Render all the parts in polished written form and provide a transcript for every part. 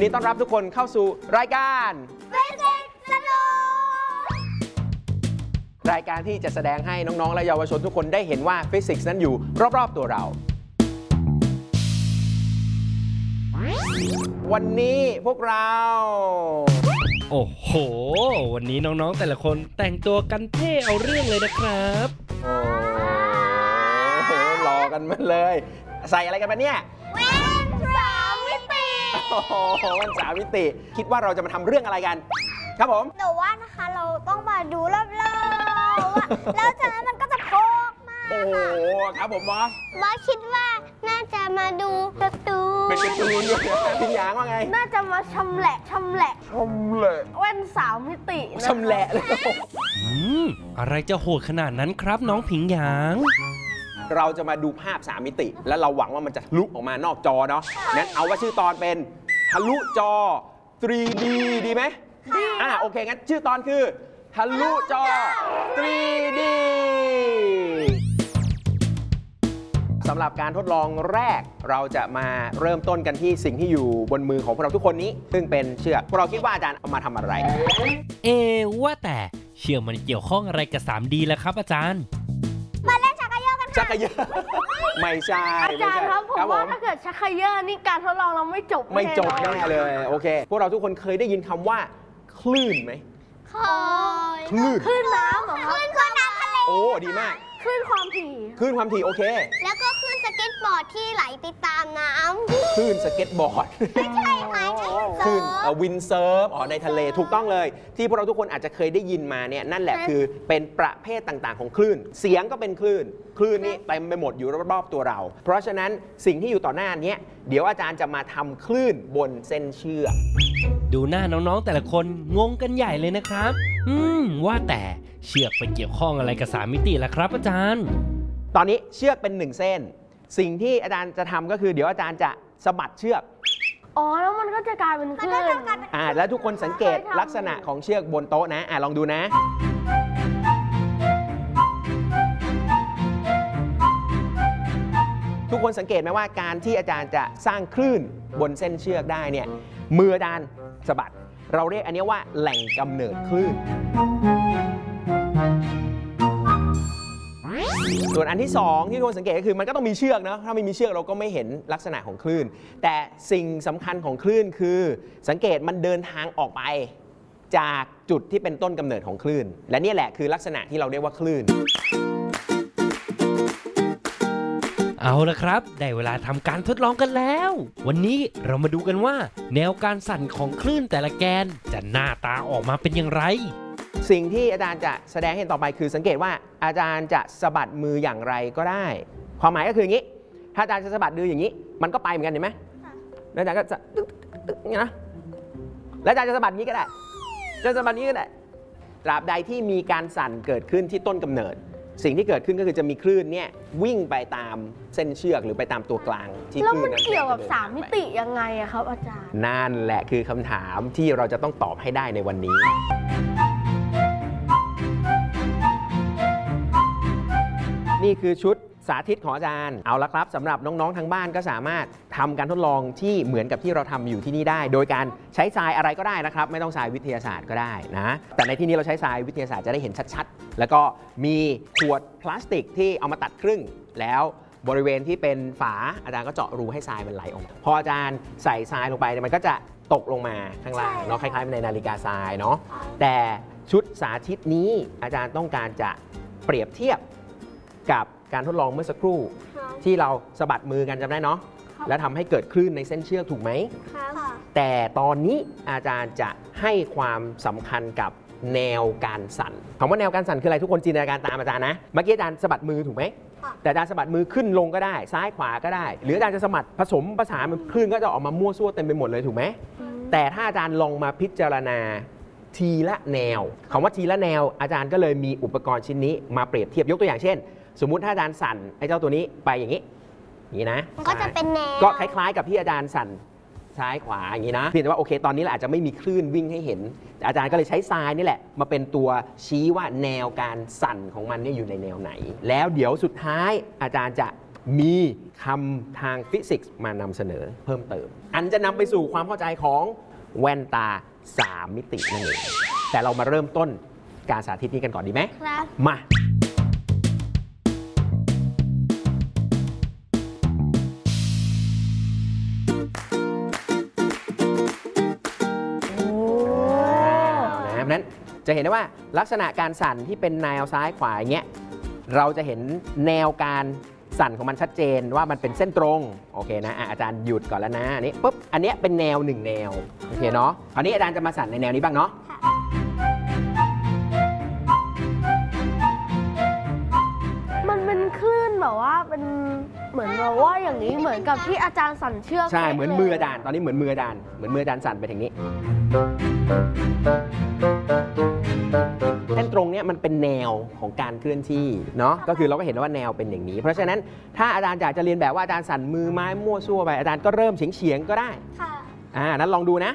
นดีต้อนรับทุกคนเข้าสู่รายการฟิสิกส์สนุกรายการที่จะแสดงให้น้องๆและเยาวชนทุกคนได้เห็นว่าฟิสิกส์นั้นอยู่รอบๆตัวเราวันนี้พวกเราโอ้โหวันนี้น้องๆแต่ละคนแต่งตัวกันเท่เอาเรื่องเลยนะครับโอ้โหรอกันมาเลยใส่อะไรกันมาเนี่ยแว่น3 มิติโอ้โหแว่น3 มิติคิดว่าเราจะมาทำเรื่องอะไรกันครับผมแต่ว่านะคะเราต้องมาดูรอบๆแล้วจากนั้นมันก็จะโผล่มาโอ้โหครับผมบอสคิดว่าน่าจะมาดูการ์ตูนเป็นการ์ตูนด้วยพี่หยางว่าไงน่าจะมาชำแหละแว่น3 มิติชำแหละเลยอะไรจะโหดขนาดนั้นครับน้องผิงหยางเราจะมาดูภาพ3 มิติแล้วเราหวังว่ามันจะทะลุออกมานอกจอเนาะงั้นเอาว่าชื่อตอนเป็นทะลุจอ 3D ดีไหมโอเคงั้นชื่อตอนคือทะลุจอ 3D สำหรับการทดลองแรกเราจะมาเริ่มต้นกันที่สิ่งที่อยู่บนมือของพวกเราทุกคนนี้ซึ่งเป็นเชือกพวกเราคิดว่าอาจารย์เอามาทำอะไรว่าแต่เชือกมันเกี่ยวข้องอะไรกับ 3D ล่ะครับอาจารย์มาเล่นชักเขย่อกันค่ะชักเขย่อไม่ใช่อาจารย์ครับผมว่าถ้าเกิดชักเขย่อนี่การทดลองเราไม่จบแน่เลยโอเคพวกเราทุกคนเคยได้ยินคำว่าคลื่นไหมคลื่นน้ำเหรอครับคลื่นน้ำทะเลโอ้ดีมากคลื่นความถี่โอเคแล้วก็คลื่นสเก็ตบอร์ดที่ไหลไปตามน้ำคลื่นสเก็ตบอร์ดไม่ใช่ค่ะคลื่นวินเซิร์ฟในทะเลถูกต้องเลยที่พวกเราทุกคนอาจจะเคยได้ยินมาเนี่ยนั่นแหละคือเป็นประเภทต่างๆของคลื่นเสียงก็เป็นคลื่นนี่เต็มไปหมดอยู่รอบๆตัวเราเพราะฉะนั้นสิ่งที่อยู่ต่อหน้านี้เดี๋ยวอาจารย์จะมาทำคลื่นบนเส้นเชือกดูหน้าน้องๆแต่ละคนงงกันใหญ่เลยนะครับว่าแต่เชือกไปเกี่ยวข้องอะไรกับ3 มิติล่ะครับอาจารย์ตอนนี้เชือกเป็น1 เส้นสิ่งที่อาจารย์จะทำก็คือเดี๋ยวอาจารย์จะสะบัดเชือกแล้วมันก็จะกลายเป็นคลื่นแล้วทุกคนสังเกตลักษณะของเชือกบนโต๊ะนะลองดูนะทุกคนสังเกตไหมว่าการที่อาจารย์จะสร้างคลื่นบนเส้นเชือกได้เนี่ยมืออาจารย์สะบัดเราเรียกอันนี้ว่าแหล่งกำเนิดคลื่นส่วนอันที่2ที่ทุกคนสังเกตก็คือมันก็ต้องมีเชือกนะถ้าไม่มีเชือกเราก็ไม่เห็นลักษณะของคลื่นแต่สิ่งสำคัญของคลื่นคือสังเกตมันเดินทางออกไปจากจุดที่เป็นต้นกำเนิดของคลื่นและนี่แหละคือลักษณะที่เราเรียกว่าคลื่นเอาละครับได้เวลาทำการทดลองกันแล้ววันนี้เรามาดูกันว่าแนวการสั่นของคลื่นแต่ละแกนจะหน้าตาออกมาเป็นอย่างไรสิ่งที่อาจารย์จะแสดงให้เห็นต่อไปคือสังเกตว่าอาจารย์จะสะบัดมืออย่างไรก็ได้ความหมายก็คืออย่างนี้ถ้าอาจารย์จะสะบัดมืออย่างนี้มันก็ไปเหมือนกันเห็นไหมแล้วอาจารย์ก็จะอย่างนี้นะแล้วอาจารย์จะสะบัดนี้ก็ได้จะสะบัดนี้ก็ได้ตราบใดที่มีการสั่นเกิดขึ้นที่ต้นกำเนิดสิ่งที่เกิดขึ้นก็คือจะมีคลื่นเนี่ยวิ่งไปตามเส้นเชือกหรือไปตามตัวกลางที่แล้วมันเกี่ยวกับ3 มิติยังไงอะครับอาจารย์นั่นแหละคือคำถามที่เราจะต้องตอบให้ได้ในวันนี้นี่คือชุดสาธิตของอาจารย์เอาละครับสำหรับน้องๆทางบ้านก็สามารถทำการทดลองที่เหมือนกับที่เราทำอยู่ที่นี่ได้โดยการใช้ทรายอะไรก็ได้นะครับไม่ต้องทรายวิทยาศาสตร์ก็ได้นะแต่ในที่นี้เราใช้ทรายวิทยาศาสตร์จะได้เห็นชัดๆแล้วก็มีขวดพลาสติกที่เอามาตัดครึ่งแล้วบริเวณที่เป็นฝาอาจารย์ก็เจาะรูให้ทรายมันไหลออกมาพออาจารย์ใส่ทรายลงไปมันก็จะตกลงมาข้างล่างเนาะคล้ายๆในนาฬิกาทรายเนาะแต่ชุดสาธิตนี้อาจารย์ต้องการจะเปรียบเทียบกับการทดลองเมื่อสักครู่ที่เราสะบัดมือกันจำได้เนาะแล้วทำให้เกิดคลื่นในเส้นเชือกถูกไหมแต่ตอนนี้อาจารย์จะให้ความสำคัญกับแนวการสั่นคำว่าแนวการสั่นคืออะไรทุกคนจินตนาการตามอาจารย์นะเมื่อกี้อาจารย์สะบัดมือถูกไหมแต่อาจารย์สะบัดมือขึ้นลงก็ได้ซ้ายขวาก็ได้หรืออาจารย์จะสะบัดผสมผสานมันคลื่นก็จะออกมามั่วซั่วเต็มไปหมดเลยถูกไหมแต่ถ้าอาจารย์ลองมาพิจารณาทีละแนวคำว่าทีละแนวอาจารย์ก็เลยมีอุปกรณ์ชิ้นนี้มาเปรียบเทียบยกตัวอย่างเช่นสมมุติถ้าอาจารย์สั่นไอ้เจ้าตัวนี้ไปอย่างนี้นะก็จะเป็นแนวก็คล้ายๆกับที่อาจารย์สั่นซ้ายขวาอย่างนี้นะเพียงแต่ว่าโอเคตอนนี้เราอาจจะไม่มีคลื่นวิ่งให้เห็นอาจารย์ก็เลยใช้ทรายนี่แหละมาเป็นตัวชี้ว่าแนวการสั่นของมันเนี่ยอยู่ในแนวไหนแล้วเดี๋ยวสุดท้ายอาจารย์จะมีคำทางฟิสิกส์มานำเสนอเพิ่มเติม อันจะนำไปสู่ความเข้าใจของแว่นตา 3 มิตินั่นเองแต่เรามาเริ่มต้นการสาธิตนี้กันก่อนดีไหมครับมาเพราะนั้นจะเห็นได้ว่าลักษณะการสั่นที่เป็นแนวซ้ายขวาอย่างเงี้ยเราจะเห็นแนวการสั่นของมันชัดเจนว่ามันเป็นเส้นตรงโอเคนะอาจารย์หยุดก่อนแล้วนะอันนี้ปุ๊บอันนี้เป็นแนว1แนวโอเคเนาะคราวนี้อาจารย์จะมาสั่นในแนวนี้บ้างเนาะมันเป็นคลื่นแบบว่าเป็นเหมือนแบบว่าอย่างนี้เหมือนกับที่อาจารย์สั่นเชือกใช่เหมือนมืออาจารย์ตอนนี้เหมือนมืออาจารย์สั่นไปทางนี้เส้นตรงเนี้ยมันเป็นแนวของการเคลื่อนที่เนาะก็คือเราก็เห็นว่าแนวเป็นอย่างนี้เพราะฉะนั้นถ้าอาจารย์อยากจะเรียนแบบว่าอาจารย์สั่นมือไม้มั่วซั่วไปอาจารย์ก็เริ่มเฉียงๆก็ได้ค่ะนั้นลองดูนะ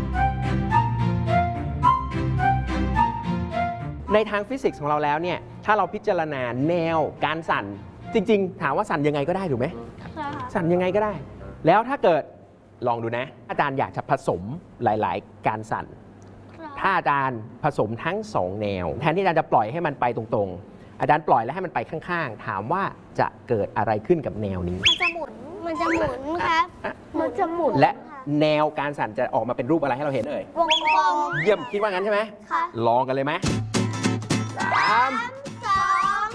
ในทางฟิสิกส์ของเราแล้วเนี่ยถ้าเราพิจารณาแนวการสั่นจริงๆถามว่าสั่นยังไงก็ได้ถูกไหมค่ะสั่นยังไงก็ได้ แล้วถ้าเกิดลองดูนะอาจารย์อยากจะผสมหลายๆ การสั่นถ้าอาจารย์ผสมทั้ง2แนวแทนที่อาจารย์จะปล่อยให้มันไปตรงๆอาจารย์ปล่อยแล้วให้มันไปข้างๆถามว่าจะเกิดอะไรขึ้นกับแนวนี้มันจะหมุนครับมันจะหมุนและแนวการสั่นจะออกมาเป็นรูปอะไรให้เราเห็นเอ่ยวงกลมเยี่ยมคิดว่างั้นใช่ไหมค่ะลองกันเลยไหม3 2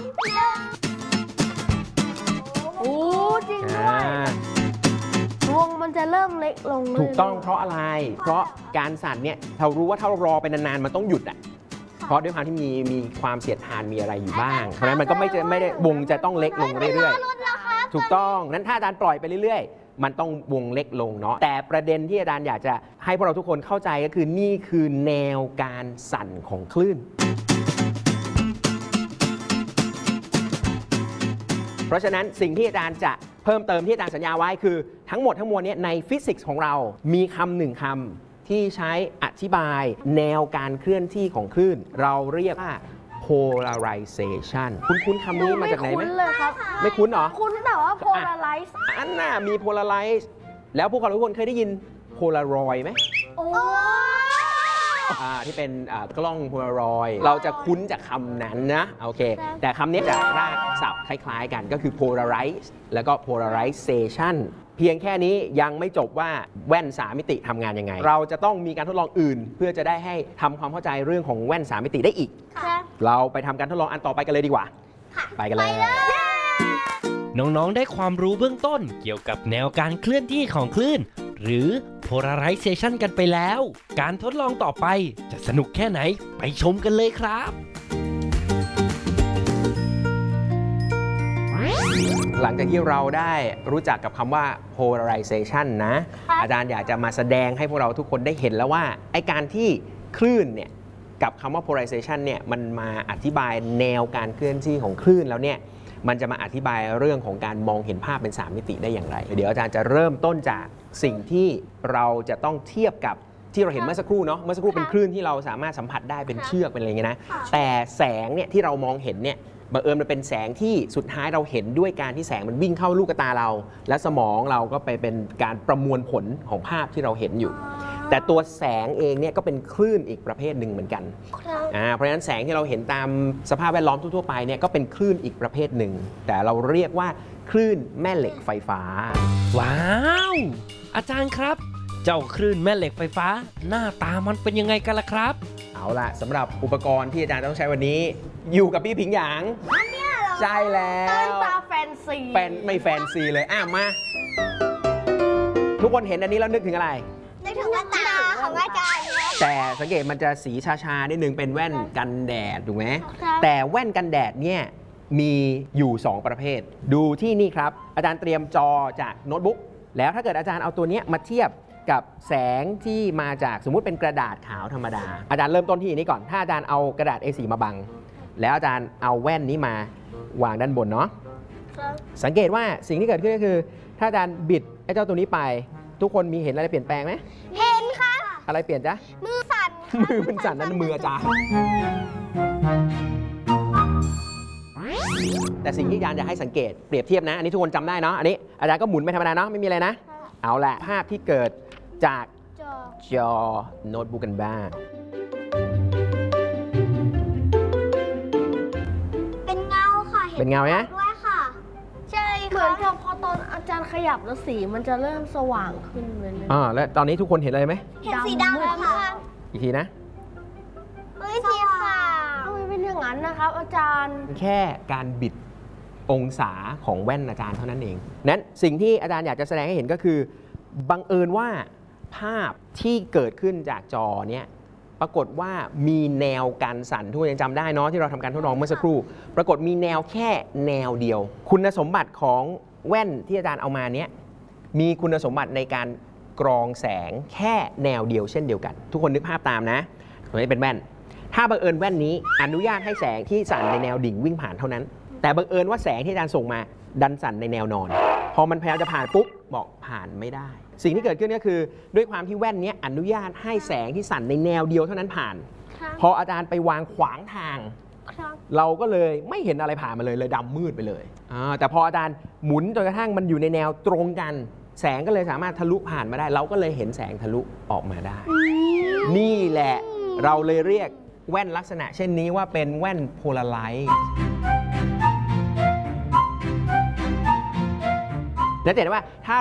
1 โอ้จริงด้วยวงมันจะเริ่มเล็กลงเลยถูกต้องเพราะอะไร เพราะการสั่นเนี่ยเรารู้ว่าถ้าเรารอไปนานๆมันต้องหยุดอ่ะเพราะด้วยความที่มีความเสียดทานมีอะไรอยู่บ้างเพราะฉะนั้นมันก็ไม่ได้วงจะต้องเล็กลงเรื่อยๆถูกต้องนั้นถ้าอาจารย์ปล่อยไปเรื่อยๆมันต้องวงเล็กลงเนาะแต่ประเด็นที่อาจารย์อยากจะให้พวกเราทุกคนเข้าใจก็คือนี่คือแนวการสั่นของคลื่นเพราะฉะนั้นสิ่งที่อาจารย์จะเพิ่มเติมที่อาจารย์สัญญาไว้คือทั้งหมดทั้งมวลนี้ในฟิสิกส์ของเรามีคำหนึ่งคำที่ใช้อธิบายแนวการเคลื่อนที่ของคลื่นเราเรียกว่า polarization คุ้นๆคำนี้มาจากไหนไหมคุ้นเลยครับไม่คุ้นเหรอคุ้นแต่ว่า polarize อันน่ะมี polarize แล้วพวกเราทุกคนเคยได้ยิน polaroid ไหมโอ้ที่เป็นกล้องโพลารอยด์เราจะคุ้นจากคำนั้นนะโอเคแต่คำนี้จะรากศัพท์คล้ายๆกันก็คือ polarize แล้วก็ polarization เพียงแค่นี้ยังไม่จบว่าแว่น3มิติทำงานยังไงเราจะต้องมีการทดลองอื่น เพื่อจะได้ให้ทำความเข้าใจเรื่องของแว่น3มิติได้อีกค่ะเราไปทำการทดลองอันต่อไปกันเลยดีกว่าไปกันเลยน้องๆ ได้ความรู้เบื้องต้นเกี่ยวกับแนวการเคลื่อนที่ของคลื่น หรือ polarization กันไปแล้ว การทดลองต่อไปจะสนุกแค่ไหนไปชมกันเลยครับหลังจากที่เราได้รู้จักกับคำว่า polarization นะอาจารย์อยากจะมาแสดงให้พวกเราทุกคนได้เห็นแล้วว่าไอ้การที่คลื่นเนี่ยกับคำว่า polarization เนี่ยมันมาอธิบายแนวการเคลื่อนที่ของคลื่นแล้วเนี่ยมันจะมาอธิบายเรื่องของการมองเห็นภาพเป็น3มิติได้อย่างไรเดี๋ยวอาจารย์จะเริ่มต้นจากสิ่งที่เราจะต้องเทียบกับที่เราเห็นเมื่อสักครู่เนาะเมื่อสักครู่เป็นคลื่นที่เราสามารถสัมผัสได้เป็นเชือกเป็นอะไรเงี้ยนะแต่แสงเนี่ยที่เรามองเห็นเนี่ยบังเอิญมันเป็นแสงที่สุดท้ายเราเห็นด้วยการที่แสงมันวิ่งเข้าลูกตาเราและสมองเราก็ไปเป็นการประมวลผลของภาพที่เราเห็นอยู่แต่ตัวแสงเองเนี่ยก็เป็นคลื่นอีกประเภทหนึ่งเหมือนกันเพราะฉะนั้นแสงที่เราเห็นตามสภาพแวดล้อมทั่วๆไปเนี่ยก็เป็นคลื่นอีกประเภทหนึ่งแต่เราเรียกว่าคลื่นแม่เหล็กไฟฟ้าว้าว อาจารย์ครับ เจ้าคลื่นแม่เหล็กไฟฟ้า หน้าตามันเป็นยังไงกันล่ะครับเอาล่ะสำหรับอุปกรณ์ที่อาจารย์ต้องใช้วันนี้อยู่กับพี่ผิงหยางใช่แล้เต้นวตาแฟนซีไม่แฟนซีเลยมาทุกคนเห็นอันนี้แล้วนึกถึงอะไรนึกถึงแว่นตาของอาจารย์นะแต่สังเกตมันจะสีชาๆนิดนึงเป็นแว่นกันแดดถูกไหมครับแต่แว่นกันแดดเนี่ยมีอยู่ 2 ประเภท ดูที่นี่ครับอาจารย์เตรียมจอจากโน้ตบุ๊กแล้วถ้าเกิดอาจารย์เอาตัวนี้มาเทียบกับแสงที่มาจากสมมุติเป็นกระดาษขาวธรรมดาอาจารย์เริ่มต้นที่นี้ก่อนถ้าอาจารย์เอากระดาษ A4 มาบังแล้วอาจารย์เอาแว่นนี้มาวางด้านบนเนาะสังเกตว่าสิ่งที่เกิดขึ้นก็คือถ้าอาจารย์บิดไอ้เจ้าตัวนี้ไปทุกคนมีเห็นอะไรเปลี่ยนแปลงไหมเห็นค่ะอะไรเปลี่ยนจ๊ะมือสั่นมือมันสั่นนั่นมืออาจารย์แต่สิ่งที่อาจารย์อยากให้สังเกตเปรียบเทียบนะ อันนี้ทุกคนจำได้เนาะ อันนี้อาจารย์ก็หมุนไปธรรมดาเนาะ ไม่มีอะไรนะ เอาแหละภาพที่เกิดจากจอจอโน้ตบุ๊กกันบ้างเป็นเงาค่ะเป็นเงาไหมด้วยค่ะ ใช่เหมือนค่ะพอตอนอาจารย์ขยับแล้วสีมันจะเริ่มสว่างขึ้นเลยเลยแล้วตอนนี้ทุกคนเห็นอะไรไหมเห็นสีดำแล้วค่ะอีกทีนะเฮ้ยสีขาวทำไมเป็นอย่างนั้นนะครับ อาจารย์แค่การบิดองศาของแว่นอาจารย์เท่านั้นเอง นั้นสิ่งที่อาจารย์อยากจะแสดงให้เห็นก็คือ บังเอิญว่าภาพที่เกิดขึ้นจากจอเนี่ยปรากฏว่ามีแนวการสั่นทุกคนยังจำได้เนาะที่เราทำการทดลองเมื่อสักครู่ ปรากฏมีแนวแค่แนวเดียว คุณสมบัติของแว่นที่อาจารย์เอามาเนี้ยมีคุณสมบัติในการกรองแสงแค่แนวเดียวเช่นเดียวกัน ทุกคนนึกภาพตามนะตัวนี้เป็นแว่น ถ้าบังเอิญแว่นนี้อนุญาตให้แสงที่สั่นในแนวดิ่งวิ่งผ่านเท่านั้น แต่บังเอิญว่าแสงที่อาจารย์ส่งมาดันสั่นในแนวนอน พอมันพยายามจะผ่านปุ๊บบอกผ่านไม่ได้ สิ่งที่เกิดขึ้นก็คือด้วยความที่แว่นนี้อนุญาตให้แสงที่สั่นในแนวเดียวเท่านั้นผ่านครับพออาจารย์ไปวางขวางทางครับเราก็เลยไม่เห็นอะไรผ่านมาเลยดำมืดไปเลยแต่พออาจารย์หมุนจนกระทั่งมันอยู่ในแนวตรงกัน แสงก็เลยสามารถทะลุผ่านมาได้ เราก็เลยเห็นแสงทะลุออกมาได้ นี่แหละเราเลยเรียกแว่นลักษณะเช่นนี้ว่าเป็นแว่นโพลาไรซ์และเห็นว่าถ้า